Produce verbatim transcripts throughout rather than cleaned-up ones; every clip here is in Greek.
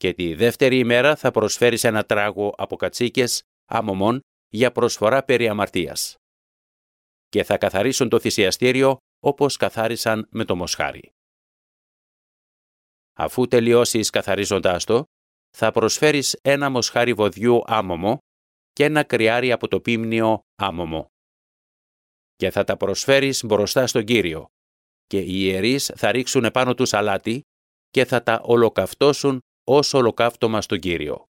Και τη δεύτερη ημέρα θα προσφέρεις ένα τράγο από κατσίκες άμωμων για προσφορά περί αμαρτίας. Και θα καθαρίσουν το θυσιαστήριο όπως καθάρισαν με το μοσχάρι. Αφού τελειώσεις καθαρίζοντάς το, θα προσφέρεις ένα μοσχάρι βοδιού άμωμο και ένα κρυάρι από το πίμνιο άμωμο. Και θα τα προσφέρεις μπροστά στον Κύριο, και οι ιερείς θα ρίξουν επάνω τους αλάτι και θα τα ολοκαυτώσουν ως ολοκαύτωμα στον Κύριο.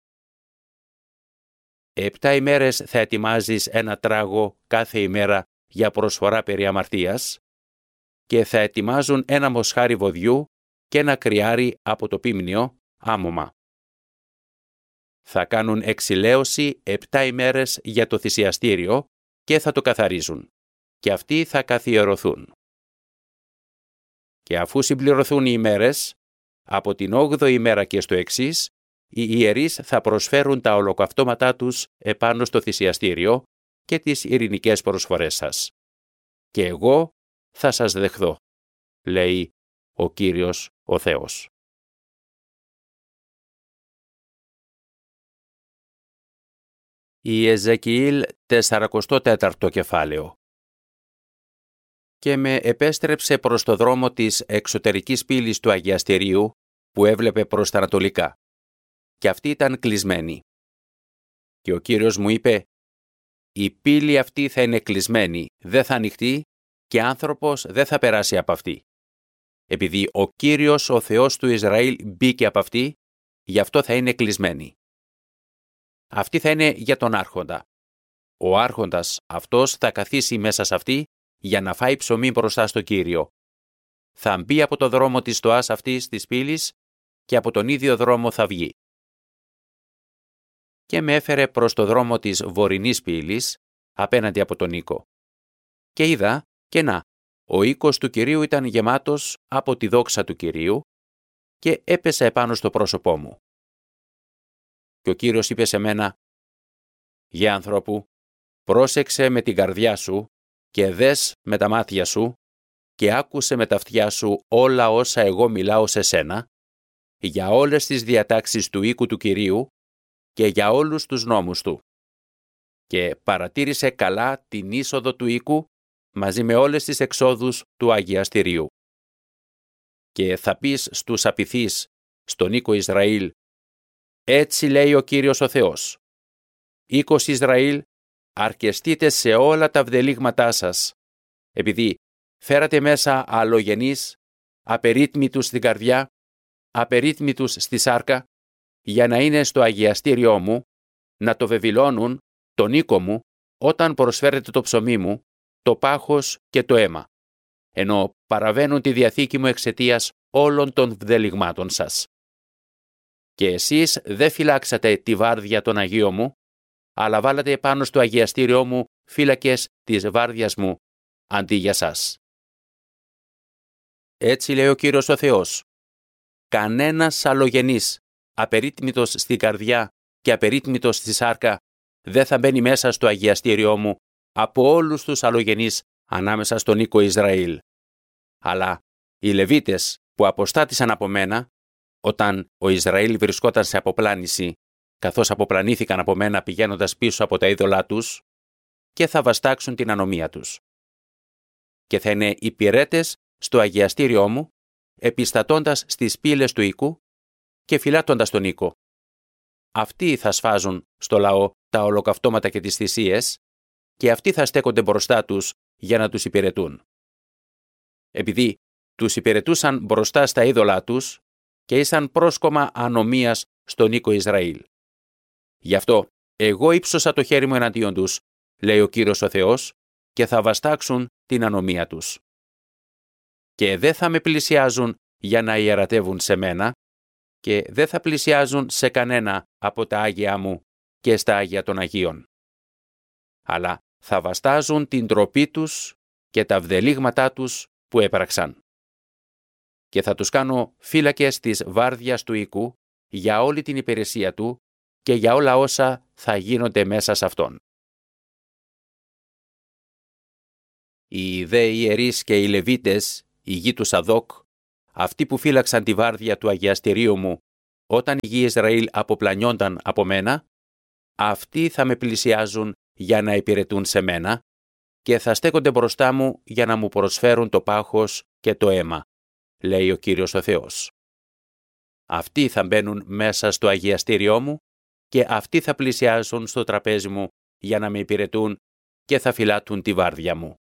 Επτά ημέρες θα ετοιμάζεις ένα τράγο κάθε ημέρα για προσφορά περί αμαρτίας και θα ετοιμάζουν ένα μοσχάρι βοδιού και ένα κρυάρι από το πίμνιο άμωμα. Θα κάνουν εξηλαίωση επτά ημέρες για το θυσιαστήριο και θα το καθαρίζουν, και αυτοί θα καθιερωθούν. Και αφού συμπληρωθούν οι ημέρες, από την όγδοη ημέρα και στο εξής, οι ιερείς θα προσφέρουν τα ολοκαυτώματά τους επάνω στο θυσιαστήριο και τις ειρηνικές προσφορές σας. Και εγώ θα σας δεχθώ, λέει ο Κύριος ο Θεός. Ιεζεκιήλ τεσσαρακοστό τέταρτο κεφάλαιο. Και με επέστρεψε προς το δρόμο της εξωτερικής πύλης του αγιαστηρίου που έβλεπε προς τα ανατολικά, και αυτή ήταν κλεισμένη. Και ο Κύριος μου είπε: «Η πύλη αυτή θα είναι κλεισμένη, δεν θα ανοιχτεί και άνθρωπος δεν θα περάσει από αυτή. Επειδή ο Κύριος ο Θεός του Ισραήλ μπήκε από αυτή, γι' αυτό θα είναι κλεισμένη. Αυτή θα είναι για τον άρχοντα. Ο άρχοντας αυτός θα καθίσει μέσα σε αυτή για να φάει ψωμί μπροστά στο Κύριο. Θα μπει από το δρόμο της στοάς αυτής της πύλης και από τον ίδιο δρόμο θα βγει». Και με έφερε προς το δρόμο της βορεινής πύλης, απέναντι από τον οίκο. Και είδα, και να, ο οίκος του Κυρίου ήταν γεμάτος από τη δόξα του Κυρίου και έπεσε επάνω στο πρόσωπό μου. Και ο Κύριος είπε σε μένα: «Γε ανθρώπου, πρόσεξε με την καρδιά σου και δες με τα μάτια σου και άκουσε με τα αυτιά σου όλα όσα εγώ μιλάω σε σένα, για όλες τις διατάξεις του οίκου του Κυρίου και για όλους τους νόμους του. Και παρατήρησε καλά την είσοδο του οίκου μαζί με όλες τις εξόδους του αγιαστηρίου. Και θα πεις στους απειθείς στον οίκο Ισραήλ: έτσι λέει ο Κύριος ο Θεός. Οίκος Ισραήλ, αρκεστείτε σε όλα τα βδελίγματά σας, επειδή φέρατε μέσα αλλογενείς, απερίτμητους στην καρδιά, απερίτμητους στη σάρκα, για να είναι στο αγιαστήριό μου, να το βεβηλώνουν τον οίκο μου όταν προσφέρετε το ψωμί μου, το πάχος και το αίμα, ενώ παραβαίνουν τη διαθήκη μου εξαιτίας όλων των βδελιγμάτων σας. Και εσείς δεν φυλάξατε τη βάρδια των Αγίων μου, αλλά βάλατε πάνω στο αγιαστήριό μου φύλακες της βάρδιας μου, αντί για σας. Έτσι λέει ο Κύριος ο Θεός: κανένας αλλογενής, απερίτμητος στην καρδιά και απερίτμητος στη σάρκα, δεν θα μπαίνει μέσα στο αγιαστήριό μου από όλους τους αλλογενείς ανάμεσα στον οίκο Ισραήλ. Αλλά οι Λεβίτες που αποστάτησαν από μένα, όταν ο Ισραήλ βρισκόταν σε αποπλάνηση, καθώς αποπλανήθηκαν από μένα πηγαίνοντας πίσω από τα είδωλά τους, και θα βαστάξουν την ανομία τους. Και θα είναι υπηρέτες στο αγιαστήριό μου, επιστατώντας στις πύλες του οίκου και φυλάττοντας τον οίκο. Αυτοί θα σφάζουν στο λαό τα ολοκαυτώματα και τις θυσίες, και αυτοί θα στέκονται μπροστά τους για να τους υπηρετούν. Επειδή τους υπηρετούσαν μπροστά στα είδωλά τους και ήσαν πρόσκομα ανομίας στον οίκο Ισραήλ. Γι' αυτό εγώ ύψωσα το χέρι μου εναντίον τους, λέει ο Κύριος ο Θεός, και θα βαστάξουν την ανομία τους. Και δεν θα με πλησιάζουν για να ιερατεύουν σε μένα, και δεν θα πλησιάζουν σε κανένα από τα Άγια μου και στα Άγια των Αγίων. Αλλά θα βαστάζουν την ντροπή τους και τα βδελίγματά τους που έπραξαν. Και θα τους κάνω φύλακες της βάρδιας του οίκου για όλη την υπηρεσία του και για όλα όσα θα γίνονται μέσα σε αυτόν. Οι δε ιερείς και οι Λεβίτες, οι γη του Σαδόκ, αυτοί που φύλαξαν τη βάρδια του αγιαστηρίου μου όταν η γη Ισραήλ αποπλανιόνταν από μένα, αυτοί θα με πλησιάζουν για να υπηρετούν σε μένα και θα στέκονται μπροστά μου για να μου προσφέρουν το πάχος και το αίμα, λέει ο Κύριος ο Θεός. Αυτοί θα μπαίνουν μέσα στο αγιαστήριό μου και αυτοί θα πλησιάζουν στο τραπέζι μου για να με υπηρετούν και θα φυλάτουν τη βάρδια μου.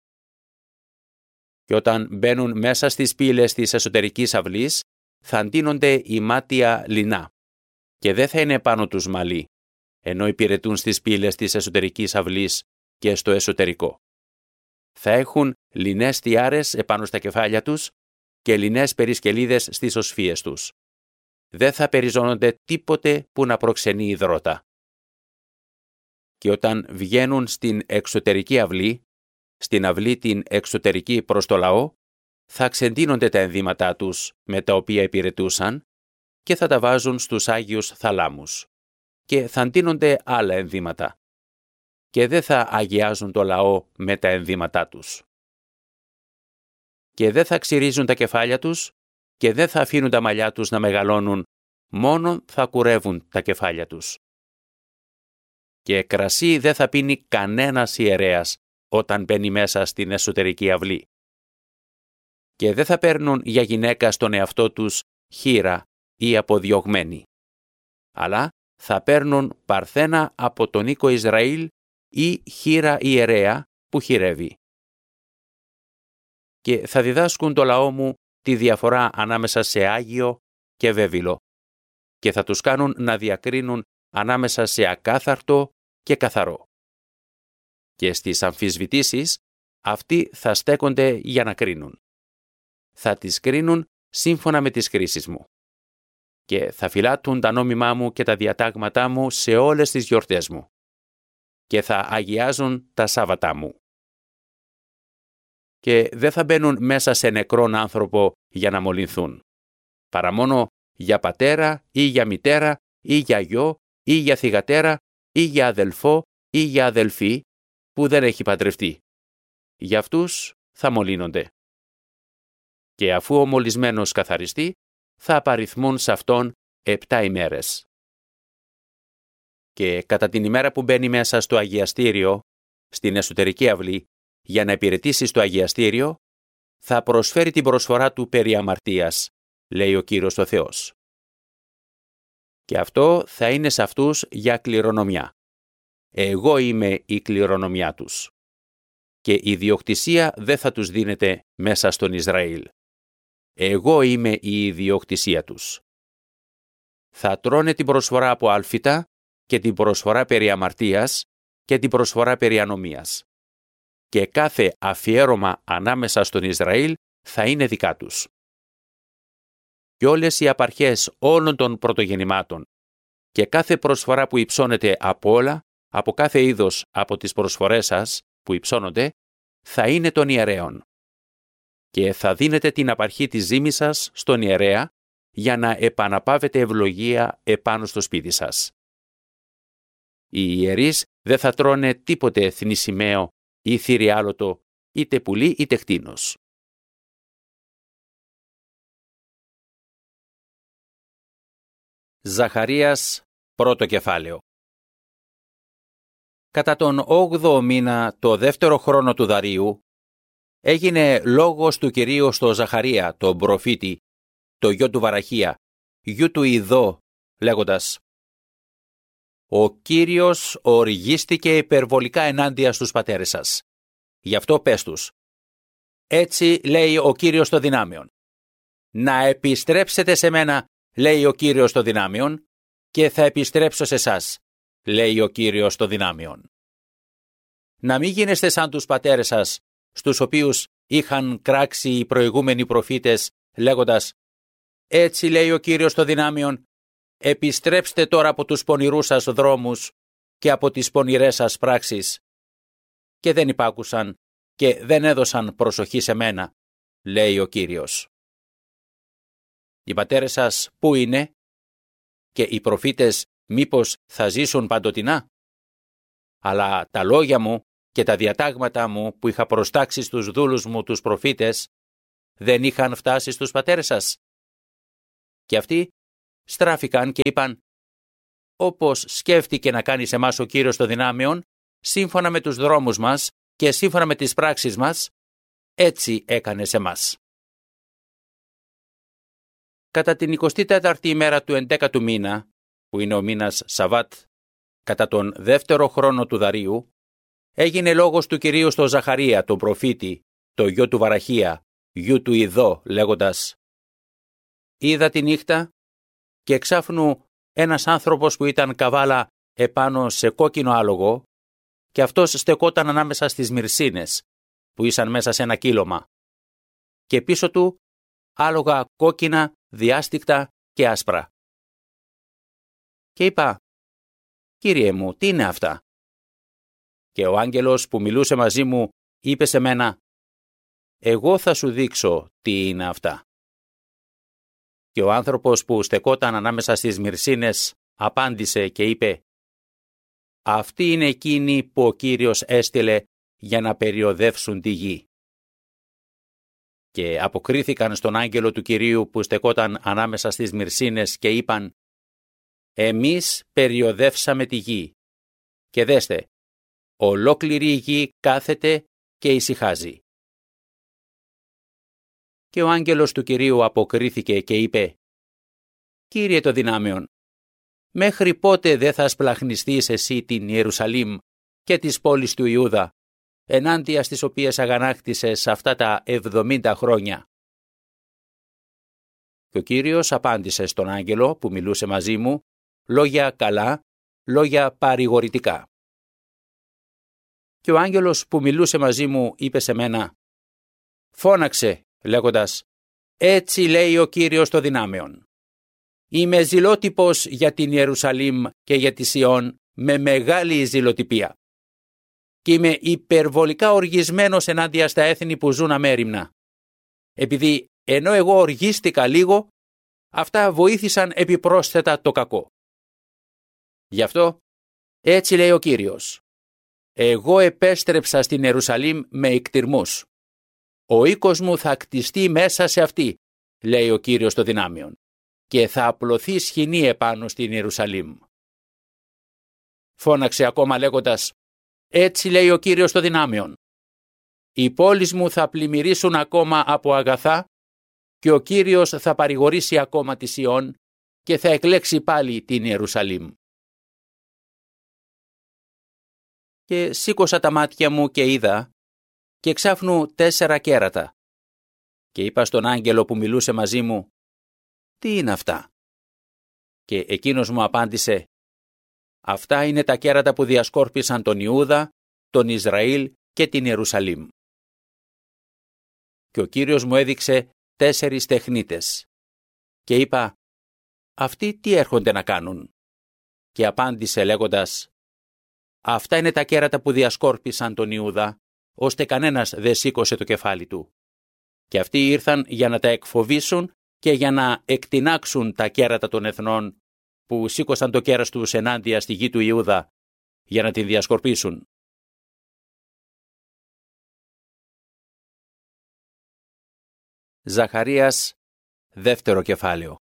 Και όταν μπαίνουν μέσα στις πύλες της εσωτερικής αυλής, θα αντίνονται η μάτια λινά και δεν θα είναι πάνω τους μαλλί, ενώ υπηρετούν στις πύλες της εσωτερικής αυλής και στο εσωτερικό. Θα έχουν λινές τιάρες επάνω στα κεφάλια τους και λινές περισκελίδες στις οσφίες τους. Δεν θα περιζώνονται τίποτε που να προξενεί υδρότα. Και όταν βγαίνουν στην εξωτερική αυλή, στην αυλή την εξωτερική προς το λαό, θα ξεντύνονται τα ενδύματά τους με τα οποία υπηρετούσαν και θα τα βάζουν στους Άγιους Θαλάμους και θα ντύνονται άλλα ενδύματα και δεν θα αγιάζουν το λαό με τα ενδύματά τους. Και δεν θα ξυρίζουν τα κεφάλια τους και δεν θα αφήνουν τα μαλλιά τους να μεγαλώνουν, μόνο θα κουρεύουν τα κεφάλια τους. Και κρασί δεν θα πίνει κανένας ιερέας όταν μπαίνει μέσα στην εσωτερική αυλή. Και δεν θα παίρνουν για γυναίκα στον εαυτό τους χήρα ή αποδιωγμένη, αλλά θα παίρνουν παρθένα από τον οίκο Ισραήλ ή χήρα ιερέα που χειρεύει. Και θα διδάσκουν το λαό μου τη διαφορά ανάμεσα σε άγιο και βέβυλο και θα τους κάνουν να διακρίνουν ανάμεσα σε ακάθαρτο και καθαρό. Και στις αμφισβητήσεις αυτοί θα στέκονται για να κρίνουν. Θα τις κρίνουν σύμφωνα με τις κρίσεις μου. Και θα φυλάττουν τα νόμιμά μου και τα διατάγματά μου σε όλες τις γιορτές μου. Και θα αγιάζουν τα Σάββατά μου. Και δεν θα μπαίνουν μέσα σε νεκρόν άνθρωπο για να μολυνθούν, παρά μόνο για πατέρα ή για μητέρα ή για γιο ή για θυγατέρα ή για αδελφό ή για αδελφή που δεν έχει παντρευτεί. Για αυτούς θα μολύνονται. Και αφού ο μολυσμένος καθαριστεί, θα απαριθμούν σε αυτόν επτά ημέρες. Και κατά την ημέρα που μπαίνει μέσα στο αγιαστήριο, στην εσωτερική αυλή, για να υπηρετήσει στο αγιαστήριο, θα προσφέρει την προσφορά του περί αμαρτίας, λέει ο Κύριος ο Θεός. Και αυτό θα είναι σε αυτούς για κληρονομιά. Εγώ είμαι η κληρονομιά τους. Και η ιδιοκτησία δεν θα τους δίνεται μέσα στον Ισραήλ. Εγώ είμαι η ιδιοκτησία τους. Θα τρώνε την προσφορά από άλφητα και την προσφορά περί αμαρτίας και την προσφορά περί ανομίας. Και κάθε αφιέρωμα ανάμεσα στον Ισραήλ θα είναι δικά τους. Και όλες οι απαρχές όλων των πρωτογεννημάτων και κάθε προσφορά που υψώνεται από όλα, από κάθε είδος από τις προσφορές σας που υψώνονται, θα είναι των ιερέων. Και θα δίνετε την απαρχή της ζύμης σας στον ιερέα για να επαναπάβετε ευλογία επάνω στο σπίτι σας. Οι ιερείς δεν θα τρώνε τίποτε θνησιμαίο ή θηριάλωτο, είτε πουλί είτε κτήνος. Ζαχαρίας, πρώτο κεφάλαιο. Κατά τον όγδοο μήνα, το δεύτερο χρόνο του Δαρίου, έγινε λόγος του Κυρίου στο Ζαχαρία, τον προφήτη, το γιο του Βαραχία, γιου του Ιδώ, λέγοντας: «Ο Κύριος οργίστηκε υπερβολικά ενάντια στους πατέρες σας. Γι' αυτό πες τους, έτσι λέει ο Κύριος των δυνάμεων. Να επιστρέψετε σε μένα, λέει ο Κύριος των δυνάμεων, και θα επιστρέψω σε εσάς, λέει ο Κύριος των δυνάμεων. Να μην γίνεστε σαν τους πατέρες σας, στους οποίους είχαν κράξει οι προηγούμενοι προφήτες, λέγοντας: έτσι λέει ο Κύριος των δυνάμεων, επιστρέψτε τώρα από τους πονηρούς σας δρόμους και από τις πονηρές σας πράξεις. Και δεν υπάκουσαν και δεν έδωσαν προσοχή σε μένα, λέει ο Κύριος. Οι πατέρες σας πού είναι? Και οι προφήτες μήπως θα ζήσουν παντοτινά? Αλλά τα λόγια μου και τα διατάγματα μου που είχα προστάξει στους δούλους μου τους προφήτες δεν είχαν φτάσει στους πατέρες σας. Και αυτοί στράφηκαν και είπαν: «Όπως σκέφτηκε να κάνει σε εμάς ο Κύριος των δυνάμεων, σύμφωνα με τους δρόμους μας και σύμφωνα με τις πράξεις μας, έτσι έκανε σε εμάς». Κατά την εικοστή τέταρτη ημέρα του εντέκατου μήνα, που είναι ο μήνας Σαββάτ, κατά τον δεύτερο χρόνο του Δαρίου, έγινε λόγος του Κυρίου στο Ζαχαρία, τον προφήτη, το γιο του Βαραχία, γιου του Ιδώ, λέγοντας: «Είδα τη νύχτα και εξάφνου ένας άνθρωπος που ήταν καβάλα επάνω σε κόκκινο άλογο και αυτός στεκόταν ανάμεσα στις μυρσίνες που ήσαν μέσα σε ένα κύλωμα και πίσω του άλογα κόκκινα, διάστικτα και άσπρα. Και είπα: «Κύριε μου, τι είναι αυτά?» Και ο άγγελος που μιλούσε μαζί μου είπε σε μένα: «Εγώ θα σου δείξω τι είναι αυτά». Και ο άνθρωπος που στεκόταν ανάμεσα στις μυρσίνες απάντησε και είπε: «Αυτοί είναι εκείνοι που ο Κύριος έστειλε για να περιοδεύσουν τη γη». Και αποκρίθηκαν στον άγγελο του Κυρίου που στεκόταν ανάμεσα στις μυρσίνες και είπαν: «Εμείς περιοδεύσαμε τη γη. Και δέστε, ολόκληρη η γη κάθεται και ησυχάζει». Και ο άγγελος του Κυρίου αποκρίθηκε και είπε: «Κύριε των δυνάμεων, μέχρι πότε δεν θα σπλαχνιστείς εσύ την Ιερουσαλήμ και τις πόλεις του Ιούδα, ενάντια στις οποίες αγανάκτησες αυτά τα εβδομήντα χρόνια?» Και ο Κύριος απάντησε στον άγγελο που μιλούσε μαζί μου λόγια καλά, λόγια παρηγορητικά. Και ο άγγελος που μιλούσε μαζί μου είπε σε μένα: «Φώναξε», λέγοντας: «Έτσι λέει ο Κύριος των δυνάμεων. Είμαι ζηλότυπος για την Ιερουσαλήμ και για τη Σιών με μεγάλη ζηλοτυπία. Και είμαι υπερβολικά οργισμένος ενάντια στα έθνη που ζουν αμέριμνα. Επειδή ενώ εγώ οργίστηκα λίγο, αυτά βοήθησαν επιπρόσθετα το κακό. Γι' αυτό, έτσι λέει ο Κύριος: εγώ επέστρεψα στην Ιερουσαλήμ με εκτιρμούς. Ο οίκος μου θα κτιστεί μέσα σε αυτή, λέει ο Κύριος των δυνάμεων, και θα απλωθεί σχοινή επάνω στην Ιερουσαλήμ. Φώναξε ακόμα λέγοντας: έτσι λέει ο Κύριος των δυνάμεων. Οι πόλεις μου θα πλημμυρίσουν ακόμα από αγαθά και ο Κύριος θα παρηγορήσει ακόμα τη Σιών και θα εκλέξει πάλι την Ιερουσαλήμ. Και σήκωσα τα μάτια μου και είδα και εξάφνου τέσσερα κέρατα. Και είπα στον άγγελο που μιλούσε μαζί μου: τι είναι αυτά? Και εκείνος μου απάντησε: αυτά είναι τα κέρατα που διασκόρπισαν τον Ιούδα, τον Ισραήλ και την Ιερουσαλήμ. Και ο Κύριος μου έδειξε τέσσερις τεχνίτες. Και είπα: αυτοί τι έρχονται να κάνουν? Και απάντησε λέγοντας: αυτά είναι τα κέρατα που διασκόρπισαν τον Ιούδα, ώστε κανένας δεν σήκωσε το κεφάλι του. Και αυτοί ήρθαν για να τα εκφοβήσουν και για να εκτινάξουν τα κέρατα των εθνών που σήκωσαν το κέρας τους ενάντια στη γη του Ιούδα για να την διασκορπίσουν. Ζαχαρίας, δεύτερο κεφάλαιο.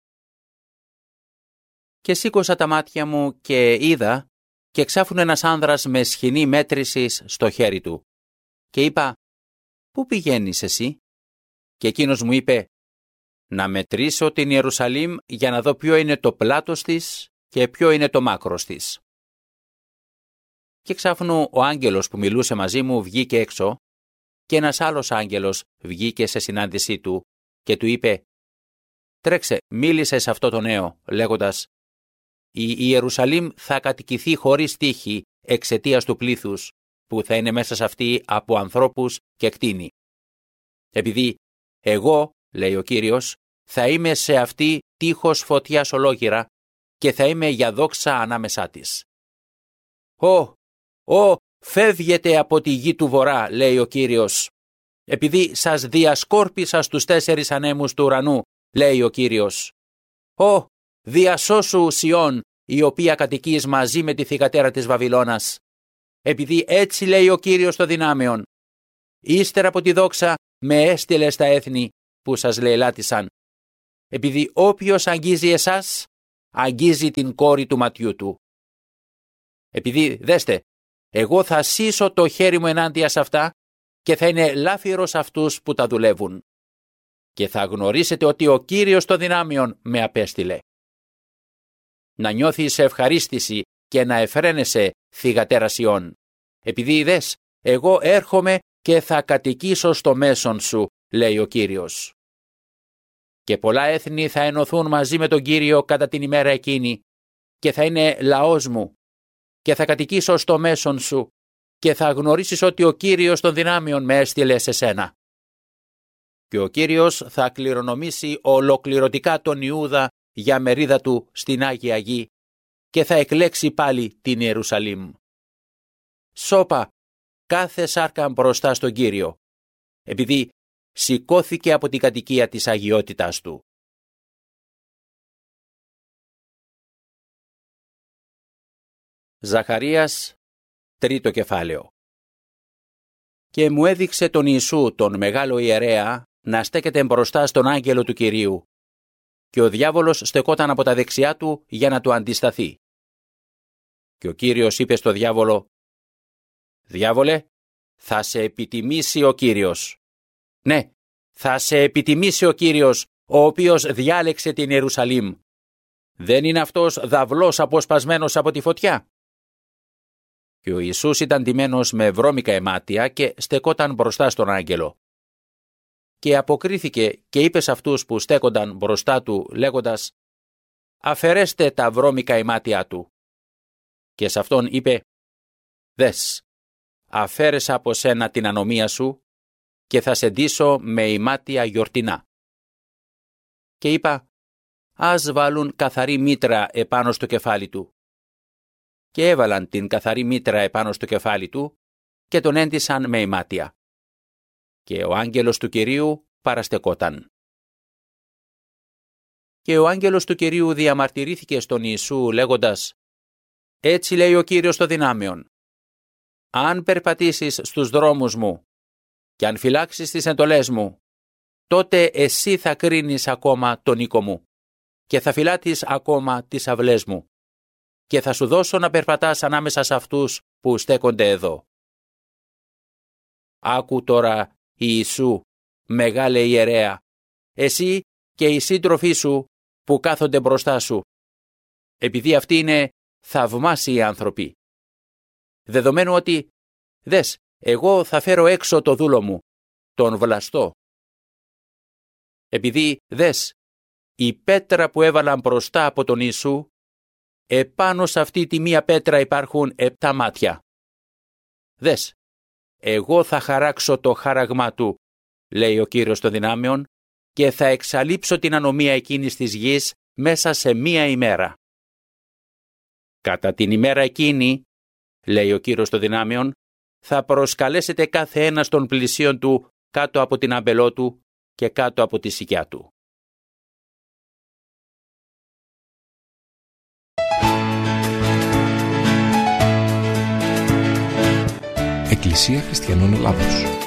Και σήκωσα τα μάτια μου και είδα και εξάφουν ένας άνδρας με σχοινή μέτρησης στο χέρι του. Και είπα: πού πηγαίνεις εσύ? Και εκείνος μου είπε: να μετρήσω την Ιερουσαλήμ για να δω ποιο είναι το πλάτος της και ποιο είναι το μάκρος της. Και εξάφνου ο άγγελος που μιλούσε μαζί μου βγήκε έξω και ένας άλλος άγγελος βγήκε σε συνάντησή του και του είπε: τρέξε, μίλησε σε αυτό το νέο, λέγοντας: η Ιερουσαλήμ θα κατοικηθεί χωρίς τύχη εξαιτίας του πλήθους που θα είναι μέσα σε αυτή από ανθρώπους και κτήνη. Επειδή εγώ, λέει ο Κύριος, θα είμαι σε αυτή τείχος φωτιάς ολόγυρα και θα είμαι για δόξα ανάμεσά της. Ω, ω, φεύγετε από τη γη του βορρά, λέει ο Κύριος, επειδή σας διασκόρπισα στους τέσσερις ανέμους του ουρανού, λέει ο Κύριος. Ω, διασώσου Σιών, η οποία κατοικείς μαζί με τη θυγατέρα της Βαβυλώνας, επειδή έτσι λέει ο Κύριος των δυνάμεων. Ύστερα από τη δόξα με έστειλε στα έθνη που σας λαιλάτισαν, επειδή όποιος αγγίζει εσάς αγγίζει την κόρη του ματιού του. Επειδή, δέστε, εγώ θα σύσω το χέρι μου ενάντια σε αυτά και θα είναι λάφυρος αυτούς που τα δουλεύουν. Και θα γνωρίσετε ότι ο Κύριος των δυνάμεων με απέστειλε. Να νιώθεις ευχαρίστηση και να εφραίνεσαι, θυγατέρα Σιών. Επειδή είδες, εγώ έρχομαι και θα κατοικήσω στο μέσον σου, λέει ο Κύριος. Και πολλά έθνη θα ενωθούν μαζί με τον Κύριο κατά την ημέρα εκείνη και θα είναι λαός μου και θα κατοικήσω στο μέσον σου και θα γνωρίσεις ότι ο Κύριος των δυνάμεων με έστειλε σε σένα. Και ο Κύριος θα κληρονομήσει ολοκληρωτικά τον Ιούδα για μερίδα του στην Άγια Γη και θα εκλέξει πάλι την Ιερουσαλήμ. Σώπα κάθε σάρκα μπροστά στον Κύριο, επειδή σηκώθηκε από την κατοικία της αγιότητάς του. Ζαχαρίας, τρίτο κεφάλαιο. Και μου έδειξε τον Ιησού, τον μεγάλο ιερέα, να στέκεται μπροστά στον άγγελο του Κυρίου, και ο διάβολος στεκόταν από τα δεξιά του για να του αντισταθεί. Και ο Κύριος είπε στο διάβολο: «Διάβολε, θα σε επιτιμήσει ο Κύριος. Ναι, θα σε επιτιμήσει ο Κύριος, ο οποίος διάλεξε την Ιερουσαλήμ. Δεν είναι αυτός δαυλός αποσπασμένος από τη φωτιά?» Και ο Ιησούς ήταν ντυμένος με βρώμικα αιμάτια και στεκόταν μπροστά στον άγγελο. Και αποκρίθηκε και είπε σε αυτούς που στέκονταν μπροστά του, λέγοντας: «Αφαιρέστε τα βρώμικα αιμάτια του». Και σε αυτόν είπε: «Δες, αφαίρεσα από σένα την ανομία σου και θα σε ντύσω με αιμάτια γιορτινά». Και είπα: «Ας βάλουν καθαρή μήτρα επάνω στο κεφάλι του». Και έβαλαν την καθαρή μήτρα επάνω στο κεφάλι του και τον έντυσαν με αιμάτια. Και ο άγγελος του Κυρίου παραστεκόταν. Και ο άγγελος του Κυρίου διαμαρτυρήθηκε στον Ιησού λέγοντας: «Έτσι λέει ο Κύριος των δυνάμεων, αν περπατήσεις στους δρόμους μου και αν φυλάξεις τις εντολές μου, τότε εσύ θα κρίνεις ακόμα τον οίκο μου και θα φυλάτεις ακόμα τις αυλές μου και θα σου δώσω να περπατάς ανάμεσα σε αυτούς που στέκονται εδώ». Άκου τώρα, Ιησού, μεγάλε ιερέα, εσύ και οι σύντροφοί σου που κάθονται μπροστά σου, επειδή αυτοί είναι θαυμάσιοι άνθρωποι. Δεδομένου ότι, δες, εγώ θα φέρω έξω το δούλο μου, τον βλαστό. Επειδή, δες, η πέτρα που έβαλαν μπροστά από τον Ιησού, επάνω σε αυτή τη μία πέτρα υπάρχουν επτά μάτια. Δες, εγώ θα χαράξω το χάραγμά του, λέει ο Κύριος των δυνάμεων, και θα εξαλείψω την ανομία εκείνης της γης μέσα σε μία ημέρα. Κατά την ημέρα εκείνη, λέει ο Κύριος των δυνάμεων, θα προσκαλέσετε κάθε ένας των πλησίων του κάτω από την αμπελό του και κάτω από τη σικιά του. Εκκλησία Χριστιανών Ελλάδος.